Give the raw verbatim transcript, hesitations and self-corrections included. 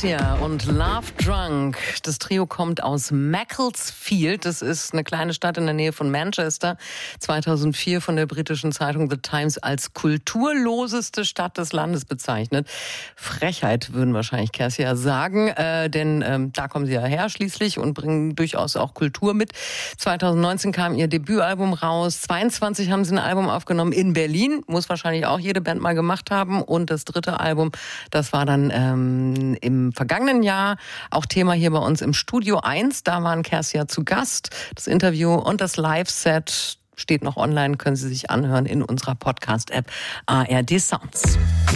Cassia und Love Drunk. Das Trio kommt aus Macclesfield. Das ist eine kleine Stadt in der Nähe von Manchester. zweitausendvier von der britischen Zeitung The Times als kulturloseste Stadt des Landes bezeichnet. Frechheit, würden wahrscheinlich Cassia sagen. Äh, denn ähm, da kommen sie ja her schließlich und bringen durchaus auch Kultur mit. zweitausendneunzehn kam ihr Debütalbum raus. zweiundzwanzig haben sie ein Album aufgenommen in Berlin. Muss wahrscheinlich auch jede Band mal gemacht haben. Und das dritte Album, das war dann ähm, im vergangenen Jahr auch Thema hier bei uns im Studio eins. Da waren Cassia zu Gast. Das Interview und das Live-Set steht noch online, können Sie sich anhören in unserer Podcast-App A R D Sounds.